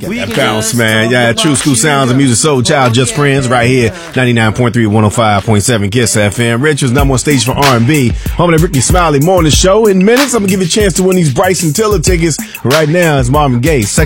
That bounce, man. Yeah, True School Sounds of Music Soul Child, Just Friends, right here, 99.3, 105.7 Kiss FM. Richard's number one station for R&B. Home of the Ricky Smiley Morning Show. In minutes, I'm going to give you a chance to win these Bryson Tiller tickets. Right now, it's Marvin Gaye.